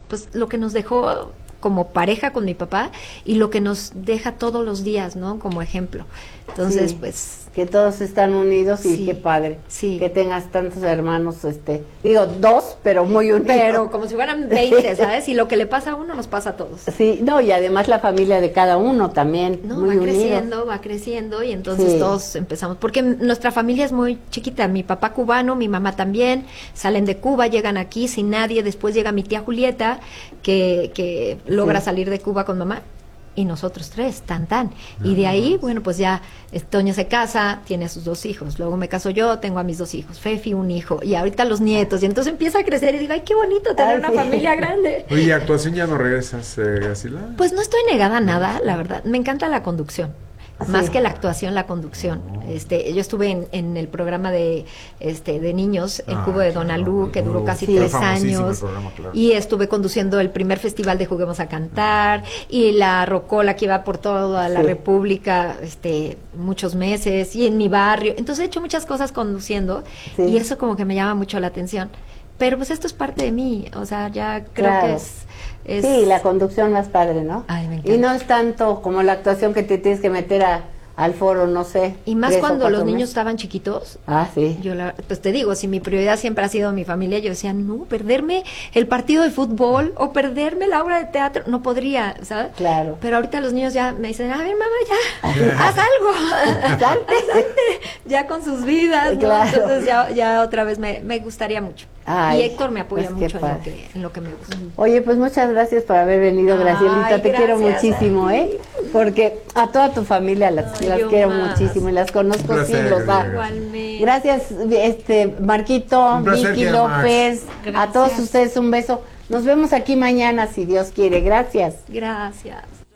pues lo que nos dejó como pareja con mi papá y lo que nos deja todos los días, ¿no? Como ejemplo. Entonces, Sí, pues... que todos están unidos y Sí, qué padre. sí. Que tengas tantos hermanos, digo, 2, pero muy unidos. Pero como si fueran 20, ¿sabes? Y lo que le pasa a uno nos pasa a todos. Sí, no, y además la familia de cada uno también, No, muy va creciendo y entonces Sí. todos empezamos, porque nuestra familia es muy chiquita, mi papá cubano, mi mamá también, salen de Cuba, llegan aquí sin nadie, después llega mi tía Julieta, que logra Sí. salir de Cuba con mamá, y nosotros 3, y de ahí, bueno, pues ya Toño se casa, tiene a sus 2 hijos, luego me caso yo, tengo a mis 2 hijos, Fefi un hijo, y ahorita los nietos, y entonces empieza a crecer y digo, ay, qué bonito tener Ay, una sí. familia grande. Oye, ¿actuación ya no regresas, Graciela? Pues no estoy negada a nada, la verdad. Me encanta la conducción. Sí. Más que la actuación, la conducción. Yo estuve en el programa de niños, el Cubo de Donalú, que duró casi Sí. 3 Famosísimo años. el programa, claro. Y estuve conduciendo el primer festival de Juguemos a Cantar, y la rocola que iba por toda la Sí. República, muchos meses, y en mi barrio. Entonces he hecho muchas cosas conduciendo, Sí. y eso como que me llama mucho la atención. Pero pues esto es parte de mí, o sea, ya creo Claro. que es... Sí, la conducción más padre, ¿no? Ay, me encanta. Y no es tanto como la actuación que te tienes que meter al foro, no sé. Y más 3 o cuando 4 los niños meses. estaban chiquitos. Ah, sí. Pues te digo, si mi prioridad siempre ha sido mi familia, yo decía, no, perderme el partido de fútbol o perderme la obra de teatro, no podría, ¿sabes? Claro. Pero ahorita los niños ya me dicen, a ver, mamá, ya, haz algo, Salte. ya con sus vidas, ¿no? Claro. Entonces ya otra vez me gustaría mucho. Ay, y Héctor me apoya pues qué mucho padre. en lo que me gusta. Oye, pues muchas gracias por haber venido, Ay, Gracielita. Te quiero gracias muchísimo, a ti. Porque a toda tu familia las yo quiero más. muchísimo y las conozco Un placer, sin los da. Igualmente. Gracias, Marquito, Un placer, Vicky querida Max. López, a Gracias. todos ustedes un beso. Nos vemos aquí mañana, si Dios quiere. Gracias. Gracias.